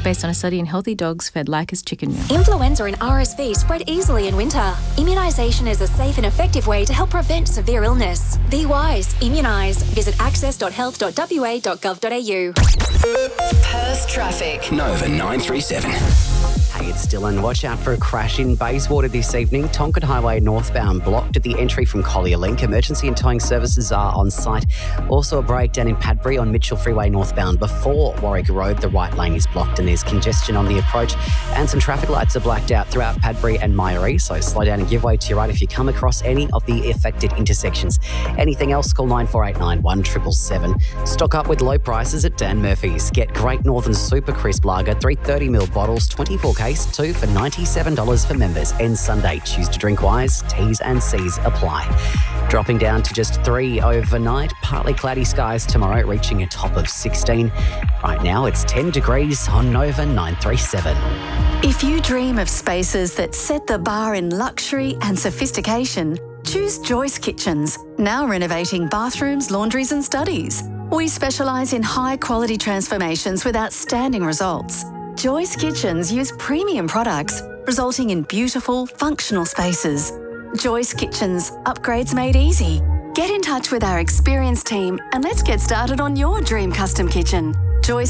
based on a study in healthy dogs fed Lycus chicken meal. Influenza and RSV spread easily in winter. Immunisation is a safe and effective way to help prevent severe illness. Be wise. Immunise. Visit access.health.wa.gov.au. Perth traffic. Nova 937. Hey, it's Dylan. Watch out for a crash in Bayswater this evening. Tonkin Highway northbound blocked at the entry from Collier Link. Emergency and towing services are on site. Also a breakdown in Padbury on Mitchell Freeway northbound before Warwick Road. The right lane is blocked and there's congestion on the approach. And some traffic lights are blacked out throughout Padbury and Myrie, so slow down and give way to your right if you come across any of the affected intersections. Anything else, call 9489 1777. Stock up with low prices at Dan Murphy's. Get Great Northern Super Crisp Lager, 330ml bottles, 24 case, 2 for $97 for members. Ends Sunday. Choose to drink wise. T's and C's apply. Dropping down to just 3 overnight. Partly cloudy skies tomorrow, reaching a top of 16. Right now it's 10 degrees on Nova 937. If you dream of spaces that set the bar in luxury and sophistication, choose Joyce Kitchens, now renovating bathrooms, laundries and studies. We specialise in high-quality transformations with outstanding results. Joyce Kitchens use premium products, resulting in beautiful, functional spaces. Joyce Kitchens, upgrades made easy. Get in touch with our experienced team and let's get started on your dream custom kitchen.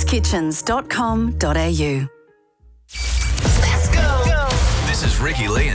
joycekitchens.com.au. Let's go. This is Ricky Lee.